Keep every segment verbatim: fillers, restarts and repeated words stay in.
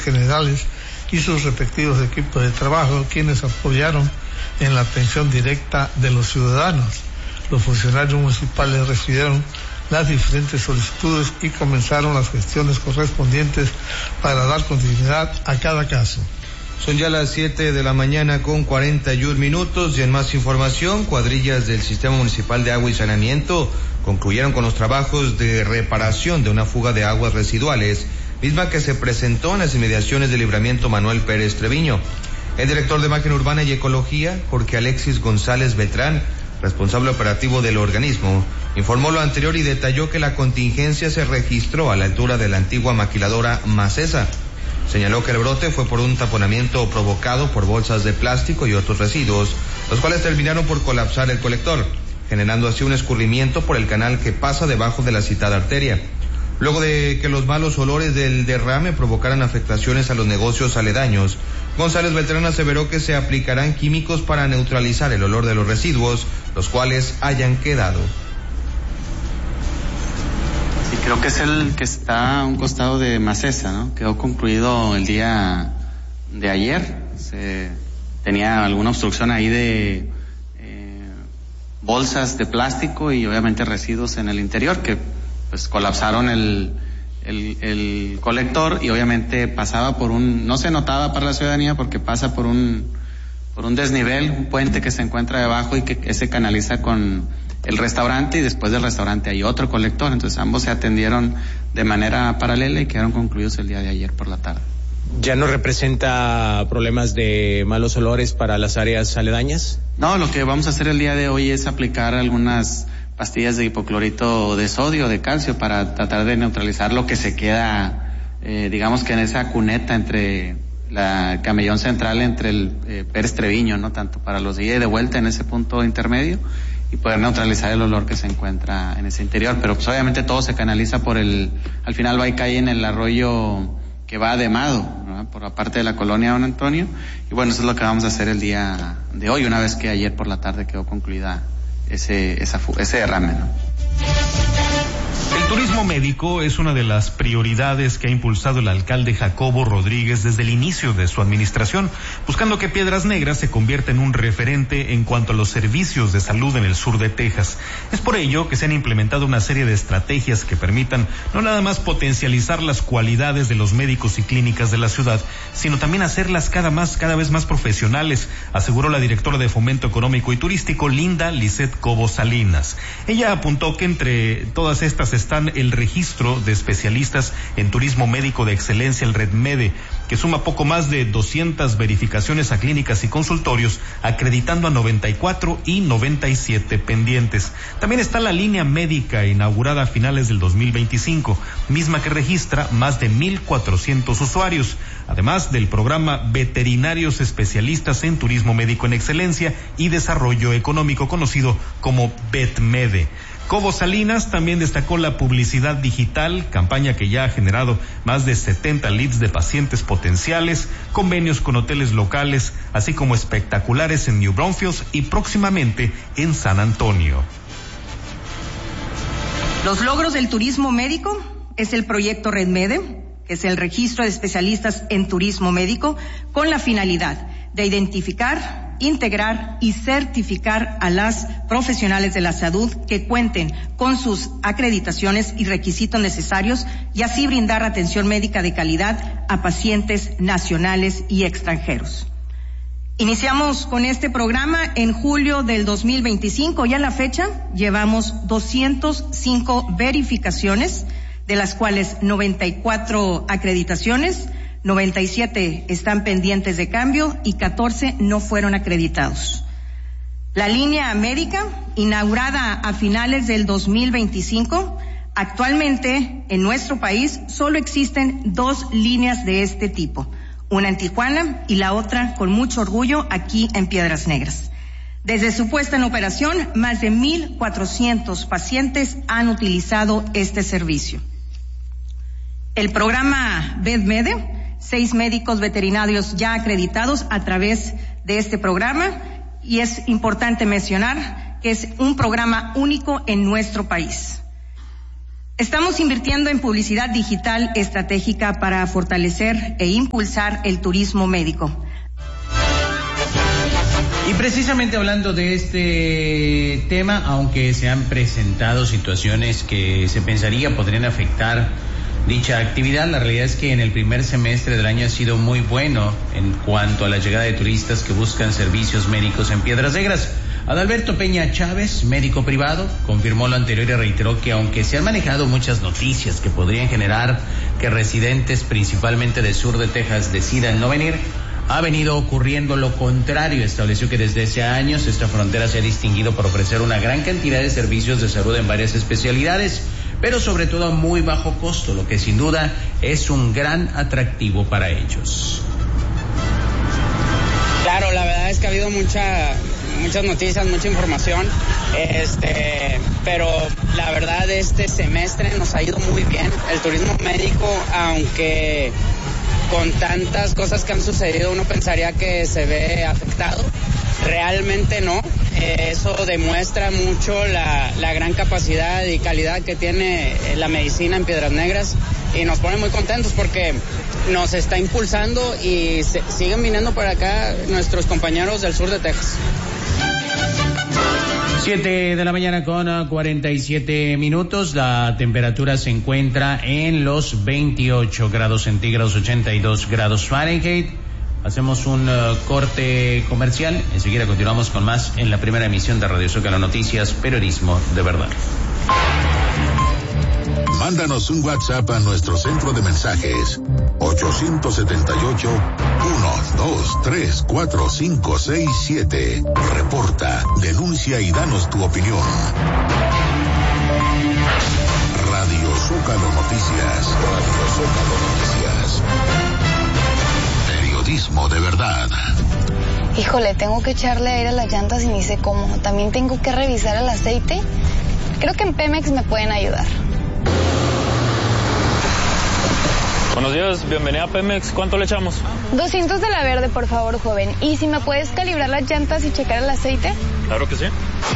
generales y sus respectivos equipos de trabajo, quienes apoyaron en la atención directa de los ciudadanos. Los funcionarios municipales recibieron las diferentes solicitudes y comenzaron las gestiones correspondientes para dar continuidad a cada caso. Son ya las siete de la mañana con cuarenta y un minutos y en más información, cuadrillas del Sistema Municipal de Agua y Saneamiento concluyeron con los trabajos de reparación de una fuga de aguas residuales, misma que se presentó en las inmediaciones del Libramiento Manuel Pérez Treviño. El director de Máquina Urbana y Ecología, Jorge Alexis González Beltrán, responsable operativo del organismo, informó lo anterior y detalló que la contingencia se registró a la altura de la antigua maquiladora Macesa. Señaló que el brote fue por un taponamiento provocado por bolsas de plástico y otros residuos, los cuales terminaron por colapsar el colector, generando así un escurrimiento por el canal que pasa debajo de la citada arteria. Luego de que los malos olores del derrame provocaran afectaciones a los negocios aledaños, González Beltrán aseveró que se aplicarán químicos para neutralizar el olor de los residuos, los cuales hayan quedado. Sí, creo que es el que está a un costado de Macesa, ¿no? Quedó concluido el día de ayer. Se tenía alguna obstrucción ahí de eh, bolsas de plástico y obviamente residuos en el interior que pues colapsaron el, el, el colector y obviamente pasaba por un, no se notaba para la ciudadanía porque pasa por un, por un desnivel, un puente que se encuentra debajo y que se canaliza con el restaurante y después del restaurante hay otro colector, entonces ambos se atendieron de manera paralela y quedaron concluidos el día de ayer por la tarde. ¿Ya no representa problemas de malos olores para las áreas aledañas? No, lo que vamos a hacer el día de hoy es aplicar algunas pastillas de hipoclorito de sodio, de calcio, para tratar de neutralizar lo que se queda, eh, digamos que en esa cuneta entre la camellón central, entre el eh, Pérez Treviño, ¿no? Tanto para los de ida y de vuelta en ese punto intermedio y poder neutralizar el olor que se encuentra en ese interior, pero pues obviamente todo se canaliza por el, al final va y cae en el arroyo que va a Demado, ¿no? Por la parte de la colonia Don Antonio, y bueno, eso es lo que vamos a hacer el día de hoy, una vez que ayer por la tarde quedó concluida ese, esa, ese derrame, ¿no? El turismo médico es una de las prioridades que ha impulsado el alcalde Jacobo Rodríguez desde el inicio de su administración, buscando que Piedras Negras se convierta en un referente en cuanto a los servicios de salud en el sur de Texas. Es por ello que se han implementado una serie de estrategias que permitan no nada más potencializar las cualidades de los médicos y clínicas de la ciudad, sino también hacerlas cada más, cada vez más profesionales, aseguró la directora de Fomento Económico y Turístico, Linda Lisset Cobo Salinas. Ella apuntó que entre todas estas están el registro de especialistas en turismo médico de excelencia, el RedMede, que suma poco más de doscientas verificaciones a clínicas y consultorios, acreditando a noventa y cuatro y noventa y siete pendientes. También está la línea médica inaugurada a finales del dos mil veinticinco, misma que registra más de mil cuatrocientos usuarios, además del programa Veterinarios Especialistas en Turismo Médico en Excelencia y Desarrollo Económico, conocido como VetMede. Cobo Salinas también destacó la publicidad digital, campaña que ya ha generado más de setenta leads de pacientes potenciales, convenios con hoteles locales, así como espectaculares en New Braunfels y próximamente en San Antonio. Los logros del turismo médico es el proyecto RedMede, que es el registro de especialistas en turismo médico, con la finalidad de identificar, integrar y certificar a las profesionales de la salud que cuenten con sus acreditaciones y requisitos necesarios y así brindar atención médica de calidad a pacientes nacionales y extranjeros. Iniciamos con este programa en julio del dos mil veinticinco y a la fecha llevamos doscientas cinco verificaciones, de las cuales noventa y cuatro acreditaciones, noventa y siete están pendientes de cambio y catorce no fueron acreditados. La línea médica, inaugurada a finales del dos mil veinticinco, actualmente en nuestro país solo existen dos líneas de este tipo, una en Tijuana y la otra, con mucho orgullo, aquí en Piedras Negras. Desde su puesta en operación, más de mil cuatrocientos pacientes han utilizado este servicio. El programa VetMede, seis médicos veterinarios ya acreditados a través de este programa, y es importante mencionar que es un programa único en nuestro país. Estamos invirtiendo en publicidad digital estratégica para fortalecer e impulsar el turismo médico. Y precisamente hablando de este tema, aunque se han presentado situaciones que se pensaría podrían afectar dicha actividad, la realidad es que en el primer semestre del año ha sido muy bueno en cuanto a la llegada de turistas que buscan servicios médicos en Piedras Negras. Adalberto Peña Chávez, médico privado, confirmó lo anterior y reiteró que aunque se han manejado muchas noticias que podrían generar que residentes principalmente del sur de Texas decidan no venir, ha venido ocurriendo lo contrario. Estableció que desde hace años esta frontera se ha distinguido por ofrecer una gran cantidad de servicios de salud en varias especialidades, pero sobre todo a muy bajo costo, lo que sin duda es un gran atractivo para ellos. Claro, la verdad es que ha habido mucha, muchas noticias, mucha información, este, pero la verdad este semestre nos ha ido muy bien. El turismo médico, aunque con tantas cosas que han sucedido uno pensaría que se ve afectado, realmente no. Eh, eso demuestra mucho la, la gran capacidad y calidad que tiene la medicina en Piedras Negras y nos pone muy contentos porque nos está impulsando y se, siguen viniendo para acá nuestros compañeros del sur de Texas. Siete de la mañana con cuarenta y siete minutos, la temperatura se encuentra en los veintiocho grados centígrados, ochenta y dos grados Fahrenheit. Hacemos un uh, corte comercial, enseguida continuamos con más en la primera emisión de Radio Zócalo Noticias, periodismo de verdad. Mándanos un WhatsApp a nuestro centro de mensajes ocho siete ocho, uno dos tres, cuatro cinco seis siete. Reporta, denuncia y danos tu opinión. Radio Zócalo Noticias. Radio Zócalo Noticias. Periodismo de verdad. Híjole, tengo que echarle aire a las llantas y ni sé cómo. También tengo que revisar el aceite. Creo que en Pemex me pueden ayudar. Buenos días, bienvenida a Pemex. ¿Cuánto le echamos? doscientos de la verde, por favor, joven. ¿Y si me puedes calibrar las llantas y checar el aceite? Claro que sí.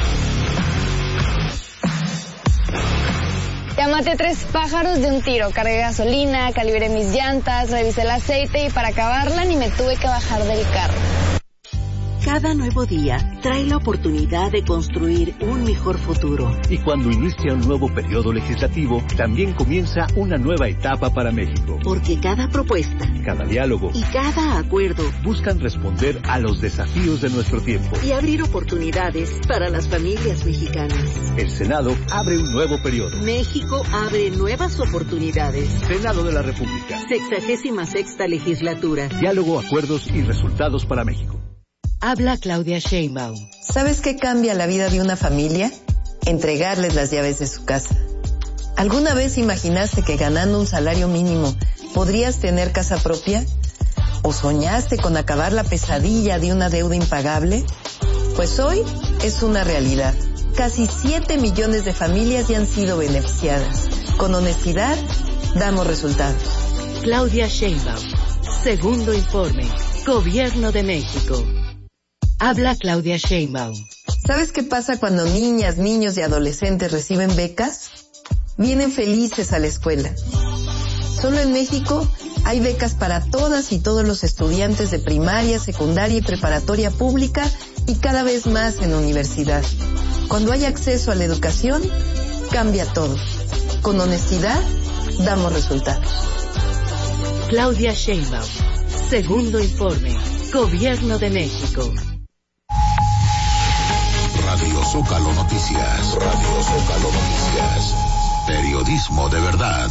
Ya maté tres pájaros de un tiro. Cargué gasolina, calibré mis llantas, revisé el aceite y para acabarla ni me tuve que bajar del carro. Cada nuevo día trae la oportunidad de construir un mejor futuro. Y cuando inicia un nuevo periodo legislativo, también comienza una nueva etapa para México. Porque cada propuesta, cada diálogo y cada acuerdo buscan responder a los desafíos de nuestro tiempo y abrir oportunidades para las familias mexicanas. El Senado abre un nuevo periodo. México abre nuevas oportunidades. Senado de la República. Sexagésima sexta legislatura. Diálogo, acuerdos y resultados para México. Habla Claudia Sheinbaum. ¿Sabes qué cambia la vida de una familia? Entregarles las llaves de su casa. ¿Alguna vez imaginaste que ganando un salario mínimo podrías tener casa propia? ¿O soñaste con acabar la pesadilla de una deuda impagable? Pues hoy es una realidad. Casi siete millones de familias ya han sido beneficiadas. Con honestidad, damos resultados. Claudia Sheinbaum. Segundo informe. Gobierno de México. Habla Claudia Sheinbaum. ¿Sabes qué pasa cuando niñas, niños y adolescentes reciben becas? Vienen felices a la escuela. Solo en México hay becas para todas y todos los estudiantes de primaria, secundaria y preparatoria pública y cada vez más en universidad. Cuando hay acceso a la educación, cambia todo. Con honestidad, damos resultados. Claudia Sheinbaum. Segundo informe. Gobierno de México. Radio Zócalo Noticias. Radio Zócalo Noticias. Periodismo de verdad.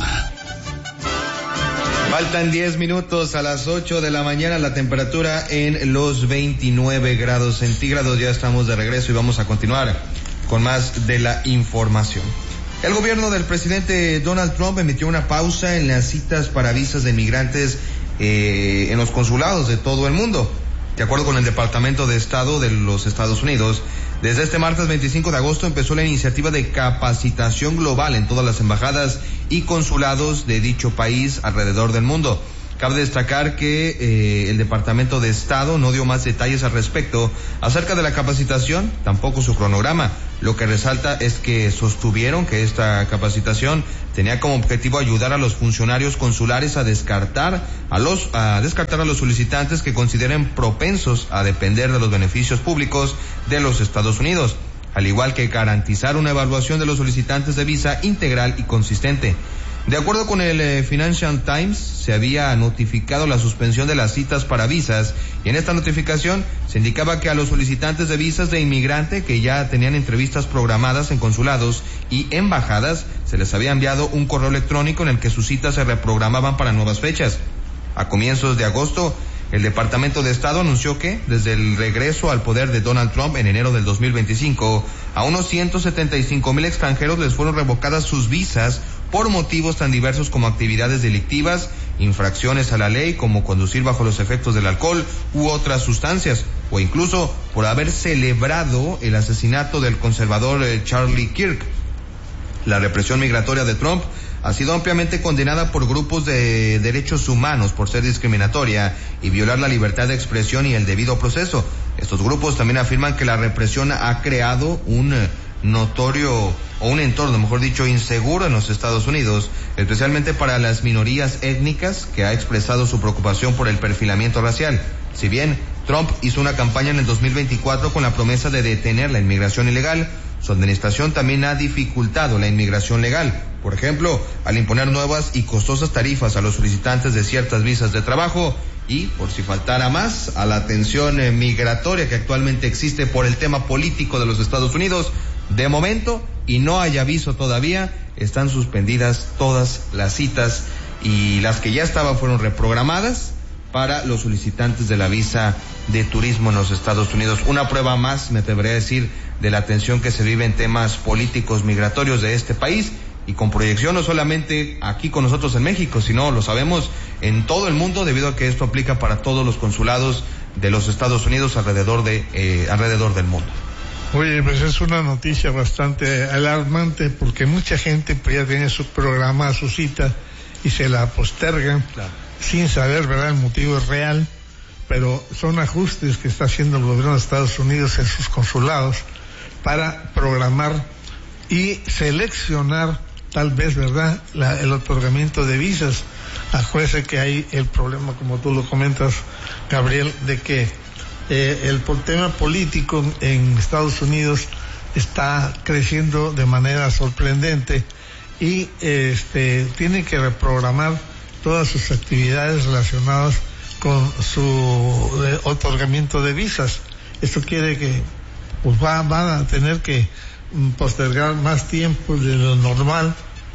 Faltan diez minutos a las ocho de la mañana, la temperatura en los veintinueve grados centígrados. Ya estamos de regreso y vamos a continuar con más de la información. El gobierno del presidente Donald Trump emitió una pausa en las citas para visas de migrantes eh, en los consulados de todo el mundo. De acuerdo con el Departamento de Estado de los Estados Unidos, desde este martes veinticinco de agosto empezó la iniciativa de capacitación global en todas las embajadas y consulados de dicho país alrededor del mundo. Cabe destacar que eh, el Departamento de Estado no dio más detalles al respecto acerca de la capacitación, tampoco su cronograma. Lo que resalta es que sostuvieron que esta capacitación tenía como objetivo ayudar a los funcionarios consulares a descartar a los a descartar a los solicitantes que consideren propensos a depender de los beneficios públicos de los Estados Unidos, al igual que garantizar una evaluación de los solicitantes de visa integral y consistente. De acuerdo con el eh, Financial Times, se había notificado la suspensión de las citas para visas y en esta notificación se indicaba que a los solicitantes de visas de inmigrante que ya tenían entrevistas programadas en consulados y embajadas se les había enviado un correo electrónico en el que sus citas se reprogramaban para nuevas fechas. A comienzos de agosto, el Departamento de Estado anunció que, desde el regreso al poder de Donald Trump en enero del dos mil veinticinco, a unos ciento setenta y cinco mil extranjeros les fueron revocadas sus visas por motivos tan diversos como actividades delictivas, infracciones a la ley como conducir bajo los efectos del alcohol u otras sustancias, o incluso por haber celebrado el asesinato del conservador eh, Charlie Kirk. La represión migratoria de Trump ha sido ampliamente condenada por grupos de derechos humanos por ser discriminatoria y violar la libertad de expresión y el debido proceso. Estos grupos también afirman que la represión ha creado un notorio o un entorno, mejor dicho, inseguro en los Estados Unidos, especialmente para las minorías étnicas, que ha expresado su preocupación por el perfilamiento racial. Si bien Trump hizo una campaña en el dos mil veinticuatro con la promesa de detener la inmigración ilegal, su administración también ha dificultado la inmigración legal. Por ejemplo, al imponer nuevas y costosas tarifas a los solicitantes de ciertas visas de trabajo y, por si faltara más, a la atención eh, migratoria que actualmente existe por el tema político de los Estados Unidos. De momento, y no hay aviso todavía, están suspendidas todas las citas y las que ya estaban fueron reprogramadas para los solicitantes de la visa de turismo en los Estados Unidos. Una prueba más, me atrevería a decir, de la tensión que se vive en temas políticos migratorios de este país y con proyección no solamente aquí con nosotros en México, sino lo sabemos en todo el mundo, debido a que esto aplica para todos los consulados de los Estados Unidos alrededor de eh, alrededor del mundo. Oye, pues es una noticia bastante alarmante porque mucha gente pues ya tiene su programa, su cita y se la postergan, claro, sin saber, ¿verdad?, el motivo es real, pero son ajustes que está haciendo el gobierno de Estados Unidos en sus consulados para programar y seleccionar tal vez, ¿verdad?, la, el otorgamiento de visas. Acuérdese que hay el problema, como tú lo comentas, Gabriel, de que eh, el tema político en Estados Unidos está creciendo de manera sorprendente y este tiene que reprogramar todas sus actividades relacionadas con su eh, otorgamiento de visas. Esto quiere que pues va, van a tener que postergar más tiempo de lo normal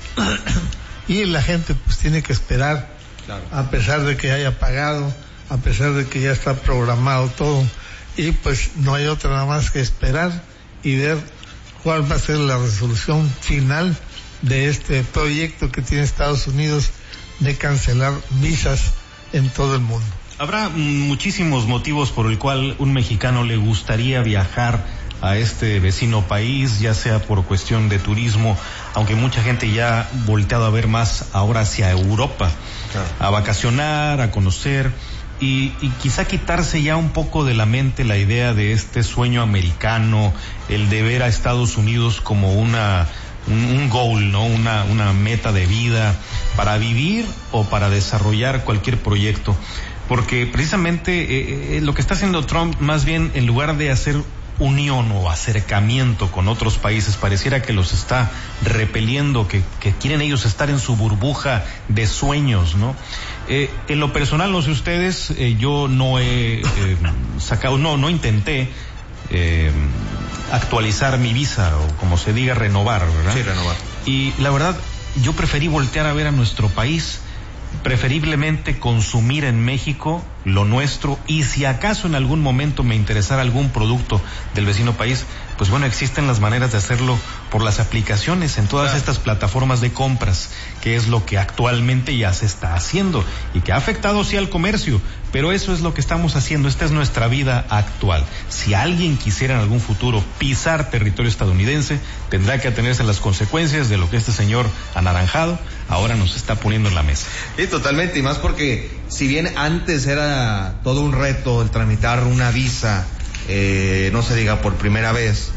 y la gente pues tiene que esperar, claro, a pesar de que haya pagado, a pesar de que ya está programado todo, y pues no hay otra nada más que esperar y ver cuál va a ser la resolución final de este proyecto que tiene Estados Unidos de cancelar visas en todo el mundo. Habrá muchísimos motivos por el cual un mexicano le gustaría viajar a este vecino país, ya sea por cuestión de turismo, aunque mucha gente ya ha volteado a ver más ahora hacia Europa, claro, a vacacionar, a conocer y, y quizá quitarse ya un poco de la mente la idea de este sueño americano, el de ver a Estados Unidos como una un, un goal, ¿no? Una, una meta de vida para vivir o para desarrollar cualquier proyecto. Porque precisamente eh, eh, lo que está haciendo Trump, más bien en lugar de hacer unión o acercamiento con otros países, pareciera que los está repeliendo, que, que quieren ellos estar en su burbuja de sueños, ¿no? Eh, en lo personal, no sé ustedes, eh, yo no he eh, sacado, no, no intenté eh, actualizar mi visa, o como se diga, renovar, ¿verdad? Sí, renovar. Y la verdad, yo preferí voltear a ver a nuestro país, preferiblemente consumir en México lo nuestro, y si acaso en algún momento me interesara algún producto del vecino país, pues bueno, existen las maneras de hacerlo por las aplicaciones en todas, claro, estas plataformas de compras, que es lo que actualmente ya se está haciendo y que ha afectado sí al comercio, pero eso es lo que estamos haciendo. Esta es nuestra vida actual. Si alguien quisiera en algún futuro pisar territorio estadounidense, tendrá que atenerse a las consecuencias de lo que este señor anaranjado ahora nos está poniendo en la mesa. Sí, totalmente, y más porque si bien antes era todo un reto el tramitar una visa, eh, no se diga por primera vez,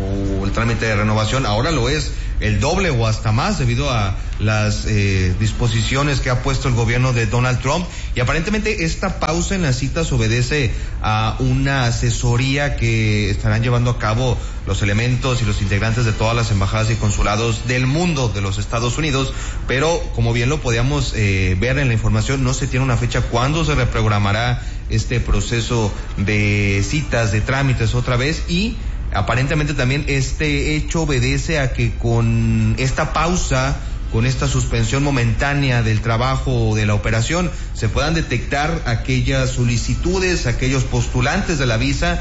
o el trámite de renovación, ahora lo es el doble o hasta más debido a las eh, disposiciones que ha puesto el gobierno de Donald Trump, y aparentemente esta pausa en las citas obedece a una asesoría que estarán llevando a cabo los elementos y los integrantes de todas las embajadas y consulados del mundo de los Estados Unidos, pero como bien lo podíamos eh, ver en la información, no se tiene una fecha cuándo se reprogramará este proceso de citas, de trámites otra vez, y aparentemente también este hecho obedece a que con esta pausa, con esta suspensión momentánea del trabajo de la operación, se puedan detectar aquellas solicitudes, aquellos postulantes de la visa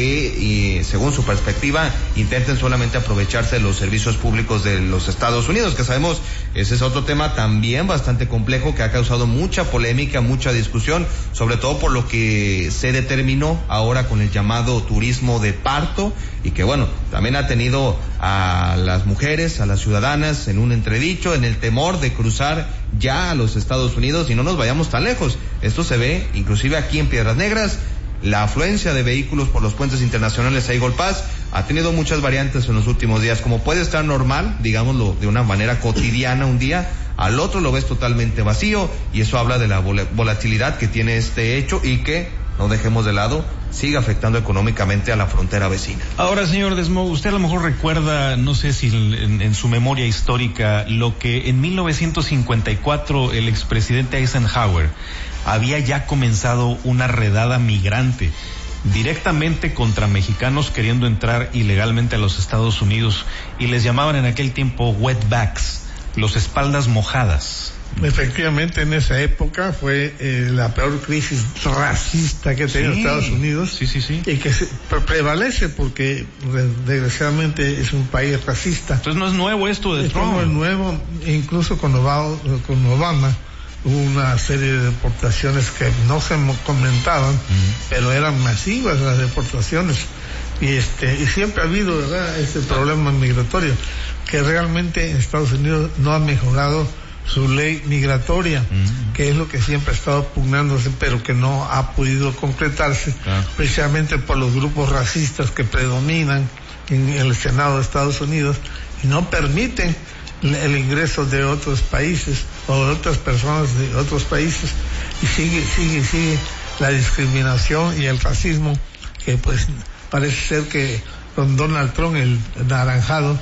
que, eh, según su perspectiva, intenten solamente aprovecharse de los servicios públicos de los Estados Unidos, que sabemos, ese es otro tema también bastante complejo que ha causado mucha polémica, mucha discusión, sobre todo por lo que se determinó ahora con el llamado turismo de parto, y que bueno, también ha tenido a las mujeres, a las ciudadanas en un entredicho, en el temor de cruzar ya a los Estados Unidos, y no nos vayamos tan lejos. Esto se ve inclusive aquí en Piedras Negras. La afluencia de vehículos por los puentes internacionales a Eagle Pass ha tenido muchas variantes en los últimos días. Como puede estar normal, digámoslo de una manera cotidiana un día, al otro lo ves totalmente vacío, y eso habla de la vol- volatilidad que tiene este hecho y que, no dejemos de lado, sigue afectando económicamente a la frontera vecina. Ahora, señor Desmo, usted a lo mejor recuerda, no sé si en, en su memoria histórica, lo que en mil novecientos cincuenta y cuatro el expresidente Eisenhower había ya comenzado una redada migrante directamente contra mexicanos queriendo entrar ilegalmente a los Estados Unidos, y les llamaban en aquel tiempo wetbacks, los espaldas mojadas. Efectivamente, en esa época fue eh, la peor crisis racista que ha tenido sí, Estados Unidos. Sí, sí, sí. Y que se, prevalece porque desgraciadamente es un país racista. Entonces no es nuevo esto de esto Trump. No es nuevo, incluso con Obama, con Obama hubo una serie de deportaciones que no se comentaban, uh-huh. pero eran masivas las deportaciones. Y este y siempre ha habido, ¿verdad?, este problema migratorio, que realmente en Estados Unidos no ha mejorado su ley migratoria, uh-huh. que es lo que siempre ha estado pugnándose, pero que no ha podido concretarse, uh-huh. precisamente por los grupos racistas que predominan en el Senado de Estados Unidos y no permiten el ingreso de otros países o de otras personas de otros países, y sigue, sigue, sigue la discriminación y el racismo, que pues parece ser que con Donald Trump, el naranjado,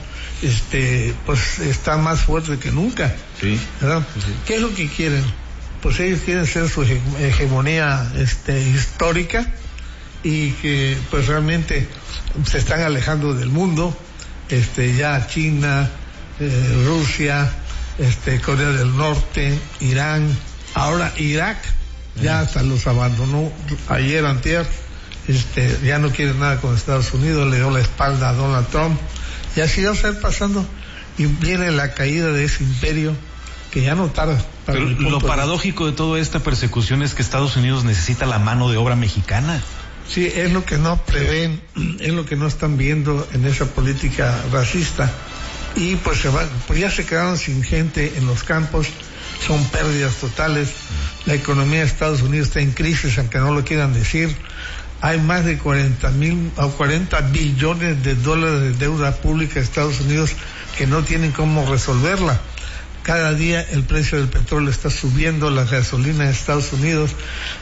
este pues está más fuerte que nunca. Sí. ¿Verdad? Sí. ¿Qué es lo que quieren? Pues ellos quieren ser su hegemonía este histórica, y que pues realmente se están alejando del mundo, este ya China, eh, Rusia, este Corea del Norte, Irán, ahora Irak, ya hasta los abandonó ayer, antier, este ya no quiere nada con Estados Unidos, le dio la espalda a Donald Trump, y así va a estar pasando, y viene la caída de ese imperio que ya no tarda. Pero lo paradójico de toda esta persecución es que Estados Unidos necesita la mano de obra mexicana. Sí, es lo que no prevén, es lo que no están viendo en esa política racista, y pues se van, pues ya se quedaron sin gente en los campos, son pérdidas totales. La economía de Estados Unidos está en crisis, aunque no lo quieran decir. Hay más de cuarenta mil o cuarenta billones de dólares de deuda pública de Estados Unidos que no tienen cómo resolverla. Cada día el precio del petróleo está subiendo, la gasolina en Estados Unidos,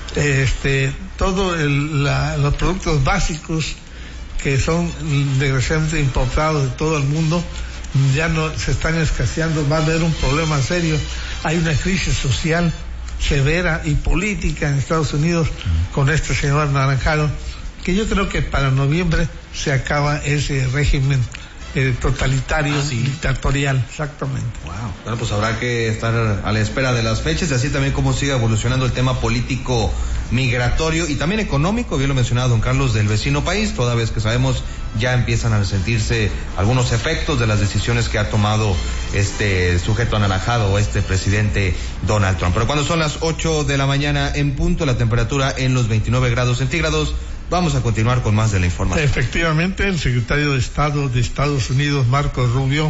este, todo el, la, los productos básicos que son desgraciadamente importados de todo el mundo ya no se están escaseando. Va a haber un problema serio. Hay una crisis social severa y política en Estados Unidos con este señor naranjado, que yo creo que para noviembre se acaba ese régimen eh, totalitario, ah, ¿sí? dictatorial, exactamente. Wow. Bueno, pues habrá que estar a la espera de las fechas, y así también cómo sigue evolucionando el tema político migratorio y también económico, bien lo mencionaba don Carlos, del vecino país, toda vez que sabemos ya empiezan a sentirse algunos efectos de las decisiones que ha tomado este sujeto anaranjado o este presidente Donald Trump. Pero cuando son las ocho de la mañana en punto, la temperatura en los veintinueve grados centígrados, vamos a continuar con más de la información. Efectivamente, el secretario de Estado de Estados Unidos, Marco Rubio,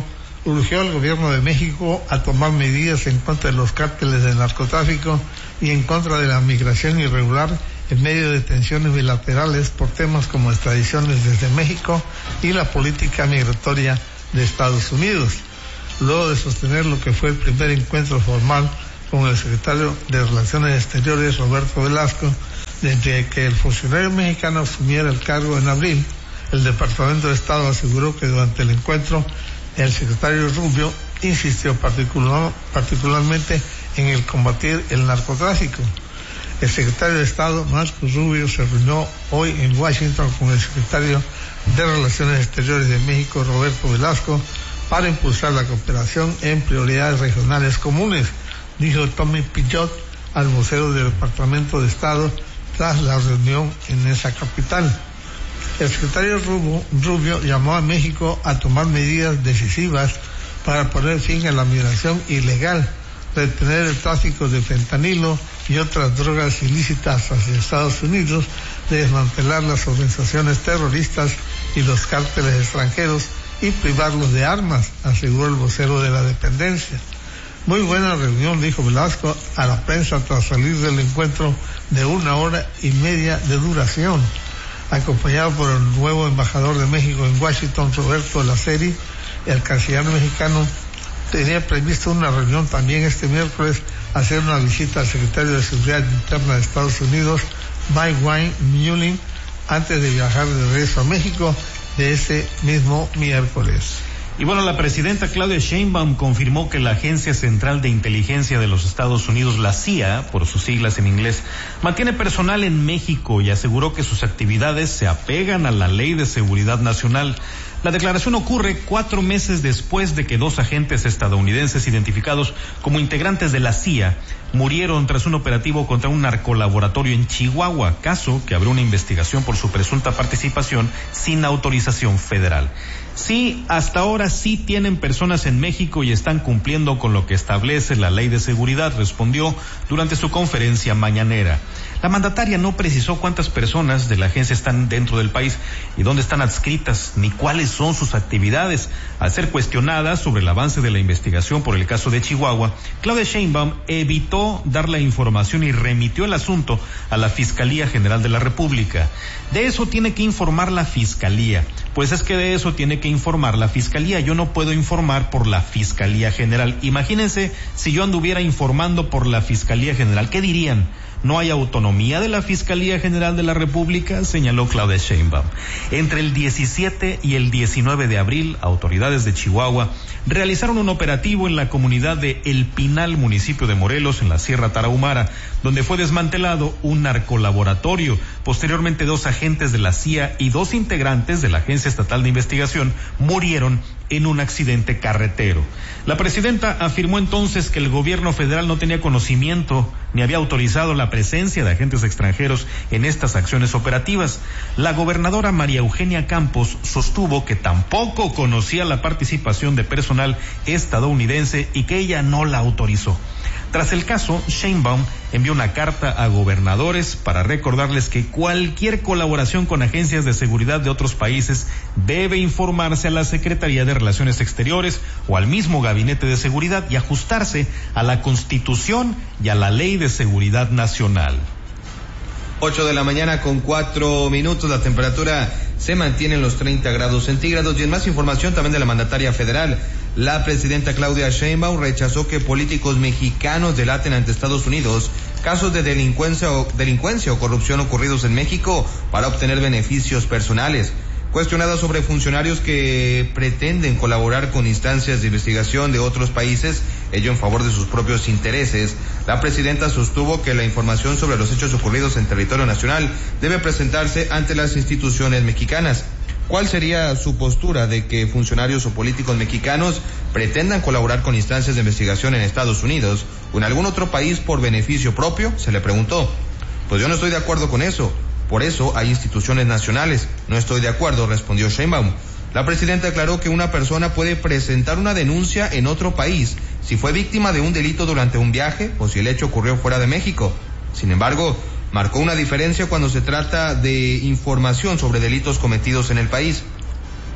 urgió al gobierno de México a tomar medidas en contra de los cárteles del narcotráfico y en contra de la migración irregular en medio de tensiones bilaterales por temas como extradiciones desde México y la política migratoria de Estados Unidos. Luego de sostener lo que fue el primer encuentro formal con el secretario de Relaciones Exteriores, Roberto Velasco, desde que el funcionario mexicano asumiera el cargo en abril, el Departamento de Estado aseguró que durante el encuentro el secretario Rubio insistió particular, particularmente en el combatir el narcotráfico. El secretario de Estado, Marco Rubio, se reunió hoy en Washington con el secretario de Relaciones Exteriores de México, Roberto Velasco, para impulsar la cooperación en prioridades regionales comunes, dijo Tommy Pillot al vocero del Departamento de Estado tras la reunión en esa capital. El secretario Rubio, Rubio llamó a México a tomar medidas decisivas para poner fin a la migración ilegal, detener el tráfico de fentanilo y otras drogas ilícitas hacia Estados Unidos, desmantelar las organizaciones terroristas y los cárteles extranjeros y privarlos de armas, aseguró el vocero de la dependencia. Muy buena reunión, dijo Velasco a la prensa tras salir del encuentro de una hora y media de duración. Acompañado por el nuevo embajador de México en Washington, Roberto Laceri, el canciller mexicano tenía previsto una reunión también este miércoles, hacer una visita al secretario de Seguridad Interna de Estados Unidos, Mike Wayne Mullin, antes de viajar de regreso a México de ese mismo miércoles. Y bueno, la presidenta Claudia Sheinbaum confirmó que la Agencia Central de Inteligencia de los Estados Unidos, la C I A, por sus siglas en inglés, mantiene personal en México y aseguró que sus actividades se apegan a la Ley de Seguridad Nacional. La declaración ocurre cuatro meses después de que dos agentes estadounidenses identificados como integrantes de la C I A murieron tras un operativo contra un narcolaboratorio en Chihuahua, caso que abrió una investigación por su presunta participación sin autorización federal. Sí, hasta ahora sí tienen personas en México y están cumpliendo con lo que establece la Ley de Seguridad, respondió durante su conferencia mañanera. La mandataria no precisó cuántas personas de la agencia están dentro del país y dónde están adscritas, ni cuáles son sus actividades. Al ser cuestionada sobre el avance de la investigación por el caso de Chihuahua, Claudia Sheinbaum evitó dar la información y remitió el asunto a la Fiscalía General de la República. De eso tiene que informar la Fiscalía. Pues es que de eso tiene que informar la Fiscalía. Yo no puedo informar por la Fiscalía General. Imagínense si yo anduviera informando por la Fiscalía General. ¿Qué dirían? ¿No hay autonomía de la Fiscalía General de la República?, señaló Claudia Sheinbaum. Entre el diecisiete y el diecinueve de abril, autoridades de Chihuahua realizaron un operativo en la comunidad de El Pinal, municipio de Morelos, en la Sierra Tarahumara, donde fue desmantelado un narcolaboratorio. Posteriormente, dos agentes de la C I A y dos integrantes de la Agencia Estatal de Investigación murieron en un accidente carretero. La presidenta afirmó entonces que el gobierno federal no tenía conocimiento ni había autorizado la presencia de agentes extranjeros en estas acciones operativas. La gobernadora María Eugenia Campos sostuvo que tampoco conocía la participación de personal estadounidense y que ella no la autorizó. Tras el caso, Sheinbaum envió una carta a gobernadores para recordarles que cualquier colaboración con agencias de seguridad de otros países debe informarse a la Secretaría de Relaciones Exteriores o al mismo Gabinete de Seguridad y ajustarse a la Constitución y a la Ley de Seguridad Nacional. Ocho de la mañana con cuatro minutos, la temperatura se mantiene en los treinta grados centígrados. Y en más información también de la mandataria federal, la presidenta Claudia Sheinbaum rechazó que políticos mexicanos delaten ante Estados Unidos casos de delincuencia o, delincuencia o corrupción ocurridos en México para obtener beneficios personales. Cuestionada sobre funcionarios que pretenden colaborar con instancias de investigación de otros países, ello en favor de sus propios intereses, la presidenta sostuvo que la información sobre los hechos ocurridos en territorio nacional debe presentarse ante las instituciones mexicanas. ¿Cuál sería su postura de que funcionarios o políticos mexicanos pretendan colaborar con instancias de investigación en Estados Unidos o en algún otro país por beneficio propio? Se le preguntó. Pues yo no estoy de acuerdo con eso. Por eso hay instituciones nacionales. No estoy de acuerdo, respondió Sheinbaum. La presidenta aclaró que una persona puede presentar una denuncia en otro país si fue víctima de un delito durante un viaje o si el hecho ocurrió fuera de México. Sin embargo, marcó una diferencia cuando se trata de información sobre delitos cometidos en el país.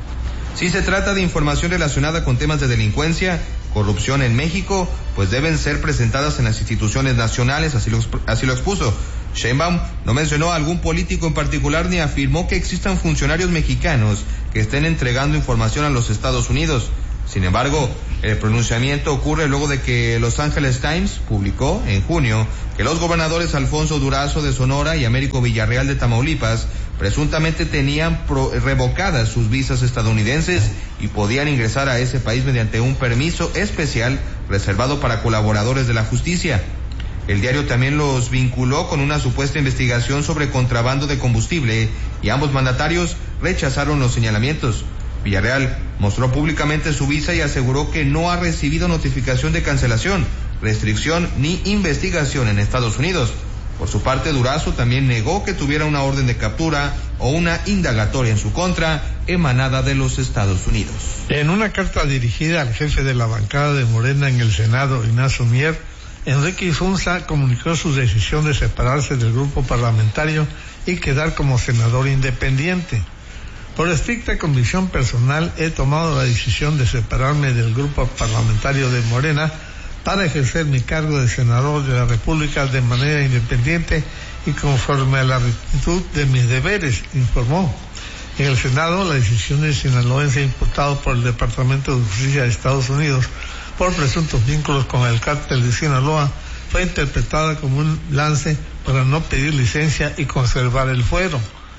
Si se trata de información relacionada con temas de delincuencia, corrupción en México, pues deben ser presentadas en las instituciones nacionales, así lo, así lo expuso. Sheinbaum no mencionó a algún político en particular ni afirmó que existan funcionarios mexicanos que estén entregando información a los Estados Unidos. Sin embargo, el pronunciamiento ocurre luego de que Los Angeles Times publicó en junio que los gobernadores Alfonso Durazo de Sonora y Américo Villarreal de Tamaulipas presuntamente tenían pro- revocadas sus visas estadounidenses y podían ingresar a ese país mediante un permiso especial reservado para colaboradores de la justicia. El diario también los vinculó con una supuesta investigación sobre contrabando de combustible y ambos mandatarios rechazaron los señalamientos. Villarreal mostró públicamente su visa y aseguró que no ha recibido notificación de cancelación, restricción ni investigación en Estados Unidos. Por su parte, Durazo también negó que tuviera una orden de captura o una indagatoria en su contra emanada de los Estados Unidos. En una carta dirigida al jefe de la bancada de Morena en el Senado, Ignacio Mier, Enrique Insunza comunicó su decisión de separarse del grupo parlamentario y quedar como senador independiente. Por estricta convicción personal, he tomado la decisión de separarme del grupo parlamentario de Morena para ejercer mi cargo de senador de la República de manera independiente y conforme a la rectitud de mis deberes, informó. En el Senado, la decisión del sinaloense imputado por el Departamento de Justicia de Estados Unidos por presuntos vínculos con el cártel de Sinaloa fue interpretada como un lance para no pedir licencia y conservar el fuero.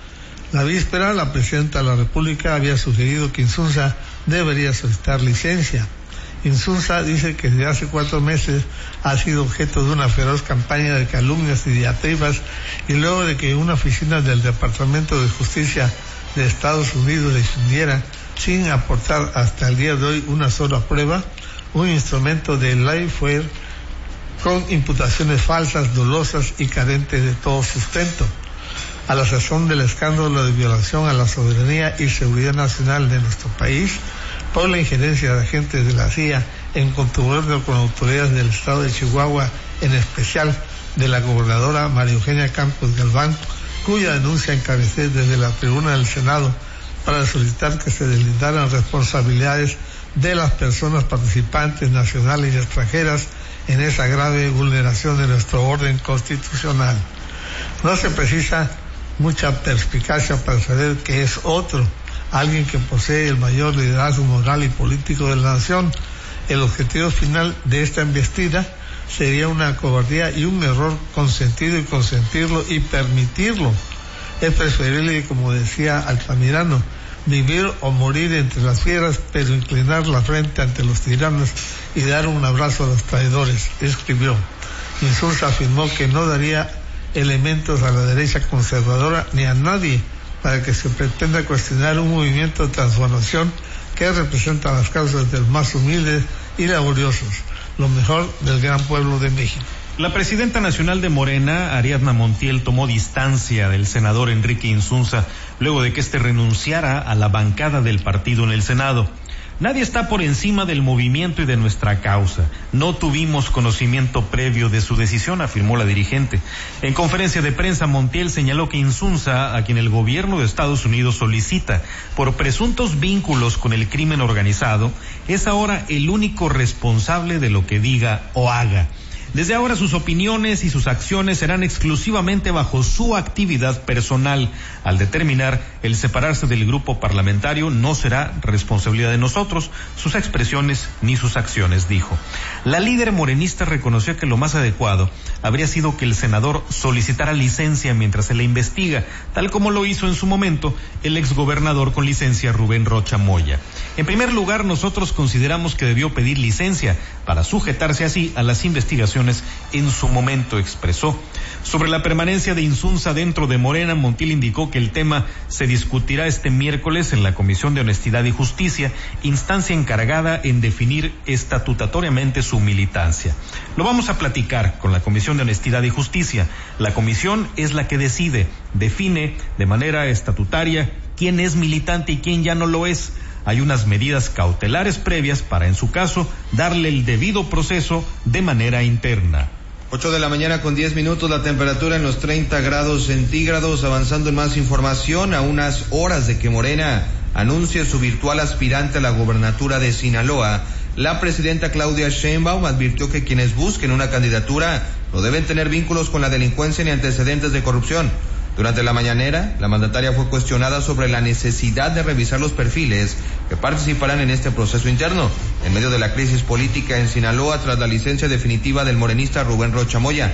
La víspera, la presidenta de la República había sugerido que Insunza debería solicitar licencia. Insunza dice que desde hace cuatro meses ha sido objeto de una feroz campaña de calumnias y diatribas, y luego de que una oficina del Departamento de Justicia de Estados Unidos defendiera, sin aportar hasta el día de hoy una sola prueba, un instrumento de ley fue con imputaciones falsas, dolosas y carentes de todo sustento. A la sazón del escándalo de violación a la soberanía y seguridad nacional de nuestro país por la injerencia de agentes de la C I A en contubernio con autoridades del estado de Chihuahua, en especial de la gobernadora María Eugenia Campos Galván, cuya denuncia encabecé desde la tribuna del Senado para solicitar que se deslindaran responsabilidades de las personas participantes nacionales y extranjeras en esa grave vulneración de nuestro orden constitucional. No se precisa mucha perspicacia para saber que es otro, alguien que posee el mayor liderazgo moral y político de la nación. El objetivo final de esta embestida sería una cobardía y un error consentido y consentirlo y permitirlo. Es preferible, como decía Altamirano, vivir o morir entre las fieras, pero inclinar la frente ante los tiranos y dar un abrazo a los traidores, escribió. Insulza afirmó que no daría elementos a la derecha conservadora ni a nadie para que se pretenda cuestionar un movimiento de transformación que representa las causas de los más humildes y laboriosos, lo mejor del gran pueblo de México. La presidenta nacional de Morena, Ariadna Montiel, tomó distancia del senador Enrique Insunza luego de que éste renunciara a la bancada del partido en el Senado. Nadie está por encima del movimiento y de nuestra causa. No tuvimos conocimiento previo de su decisión, afirmó la dirigente. En conferencia de prensa, Montiel señaló que Insunza, a quien el gobierno de Estados Unidos solicita por presuntos vínculos con el crimen organizado, es ahora el único responsable de lo que diga o haga. Desde ahora sus opiniones y sus acciones serán exclusivamente bajo su actividad personal. Al determinar el separarse del grupo parlamentario no será responsabilidad de nosotros, sus expresiones ni sus acciones, dijo. La líder morenista reconoció que lo más adecuado habría sido que el senador solicitara licencia mientras se le investiga, tal como lo hizo en su momento el exgobernador con licencia Rubén Rocha Moya. En primer lugar, nosotros consideramos que debió pedir licencia para sujetarse así a las investigaciones en su momento, expresó. Sobre la permanencia de Insunza dentro de Morena, Montiel indicó que el tema se discutirá este miércoles en la Comisión de Honestidad y Justicia, instancia encargada en definir estatutatoriamente su militancia. Lo vamos a platicar con la Comisión de Honestidad y Justicia. La comisión es la que decide, define de manera estatutaria quién es militante y quién ya no lo es. Hay unas medidas cautelares previas para, en su caso, darle el debido proceso de manera interna. Ocho de la mañana con diez minutos, la temperatura en los treinta grados centígrados, avanzando en más información a unas horas de que Morena anuncie su virtual aspirante a la gobernatura de Sinaloa. La presidenta Claudia Sheinbaum advirtió que quienes busquen una candidatura no deben tener vínculos con la delincuencia ni antecedentes de corrupción. Durante la mañanera, la mandataria fue cuestionada sobre la necesidad de revisar los perfiles que participarán en este proceso interno, en medio de la crisis política en Sinaloa tras la licencia definitiva del morenista Rubén Rocha Moya.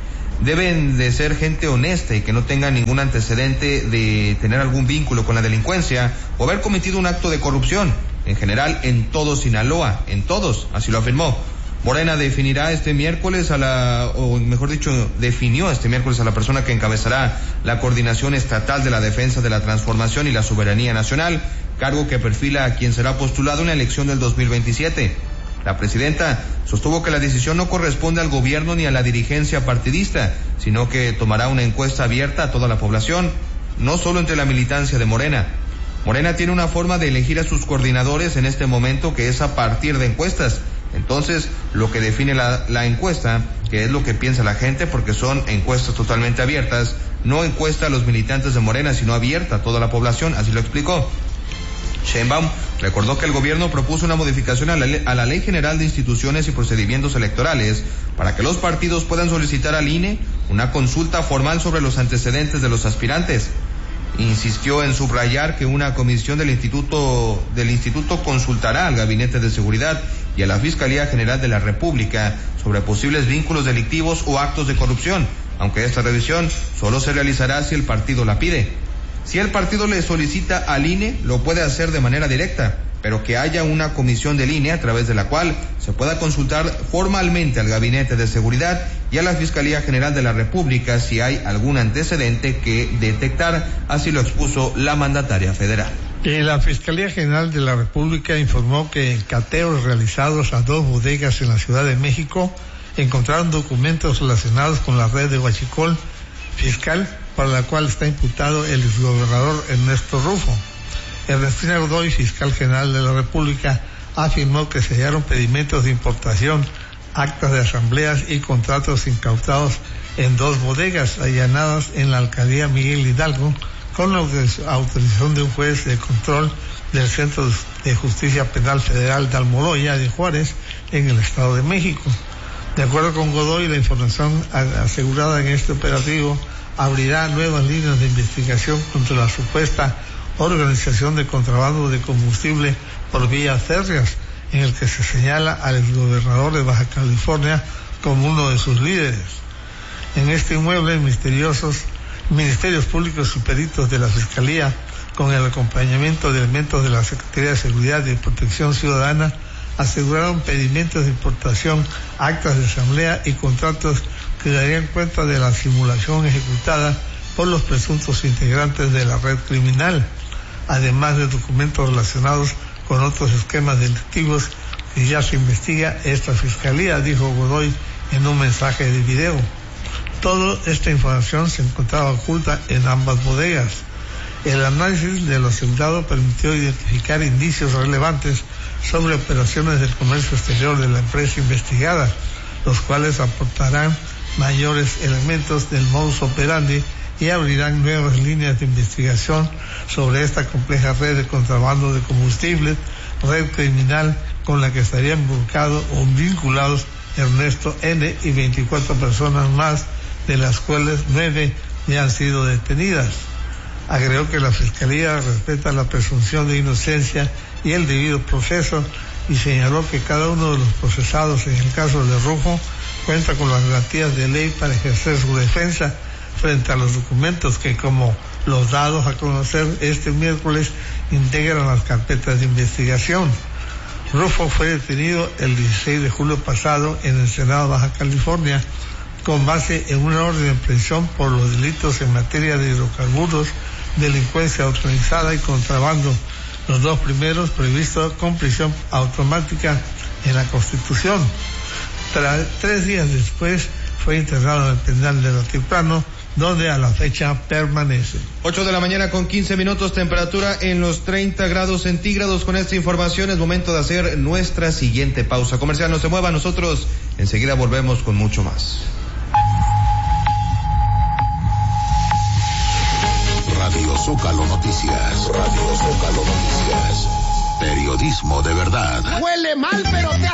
Deben de ser gente honesta y que no tenga ningún antecedente de tener algún vínculo con la delincuencia o haber cometido un acto de corrupción, en general en todo Sinaloa, en todos, así lo afirmó. Morena definirá este miércoles a la, o mejor dicho, definió este miércoles a la persona que encabezará la Coordinación Estatal de la Defensa de la Transformación y la Soberanía Nacional, cargo que perfila a quien será postulado en la elección del dos mil veintisiete. La presidenta sostuvo que la decisión no corresponde al gobierno ni a la dirigencia partidista, sino que tomará una encuesta abierta a toda la población, no solo entre la militancia de Morena. Morena tiene una forma de elegir a sus coordinadores en este momento que es a partir de encuestas. Entonces, lo que define la, la encuesta, que es lo que piensa la gente, porque son encuestas totalmente abiertas, no encuesta a los militantes de Morena, sino abierta a toda la población, así lo explicó. Sheinbaum recordó que el gobierno propuso una modificación a la, a la Ley General de Instituciones y Procedimientos Electorales para que los partidos puedan solicitar al I N E una consulta formal sobre los antecedentes de los aspirantes. Insistió en subrayar que una comisión del instituto del instituto consultará al Gabinete de Seguridad y a la Fiscalía General de la República sobre posibles vínculos delictivos o actos de corrupción, aunque esta revisión solo se realizará si el partido la pide. Si el partido le solicita al I N E, lo puede hacer de manera directa, pero que haya una comisión del I N E a través de la cual se pueda consultar formalmente al Gabinete de Seguridad y a la Fiscalía General de la República si hay algún antecedente que detectar, así lo expuso la mandataria federal. Y la Fiscalía General de la República informó que en cateos realizados a dos bodegas en la Ciudad de México encontraron documentos relacionados con la red de huachicol fiscal para la cual está imputado el exgobernador Ernesto Rufo. Ernestina Godoy, fiscal general de la República, afirmó que se hallaron pedimentos de importación, actas de asambleas y contratos incautados en dos bodegas allanadas en la alcaldía Miguel Hidalgo con la autorización de un juez de control del Centro de Justicia Penal Federal de Almoloya de Juárez en el Estado de México. De acuerdo con Godoy, la información asegurada en este operativo abrirá nuevas líneas de investigación contra la supuesta organización de contrabando de combustible por vías férreas, en el que se señala al exgobernador de Baja California como uno de sus líderes. En este inmueble, misteriosos ministerios públicos y peritos de la Fiscalía, con el acompañamiento de elementos de la Secretaría de Seguridad y Protección Ciudadana, aseguraron pedimentos de importación, actas de asamblea y contratos que darían cuenta de la simulación ejecutada por los presuntos integrantes de la red criminal, además de documentos relacionados con otros esquemas delictivos que ya se investiga esta Fiscalía, dijo Godoy en un mensaje de video. Toda esta información se encontraba oculta en ambas bodegas. El análisis de lo asegurado permitió identificar indicios relevantes sobre operaciones del comercio exterior de la empresa investigada, los cuales aportarán mayores elementos del modus operandi y abrirán nuevas líneas de investigación sobre esta compleja red de contrabando de combustible, red criminal con la que estarían involucrados o vinculados Ernesto N. y veinticuatro personas más, de las cuales nueve ya han sido detenidas. Agregó que la Fiscalía respeta la presunción de inocencia y el debido proceso y señaló que cada uno de los procesados en el caso de Rufo cuenta con las garantías de ley para ejercer su defensa frente a los documentos que, como los dados a conocer este miércoles, integran las carpetas de investigación. Rufo fue detenido el dieciséis de julio pasado en Ensenada, Baja California, con base en una orden de aprehensión por los delitos en materia de hidrocarburos, delincuencia organizada y contrabando, los dos primeros previstos con prisión automática en la Constitución. Tra- tres días después fue internado en el penal de Altiplano, donde a la fecha permanece. ocho de la mañana con quince minutos, temperatura en los treinta grados centígrados. Con esta información es momento de hacer nuestra siguiente pausa comercial. No se mueva, nosotros enseguida volvemos con mucho más. Radio Zócalo Noticias. Radio Zócalo Noticias. Periodismo de verdad. Huele mal, pero te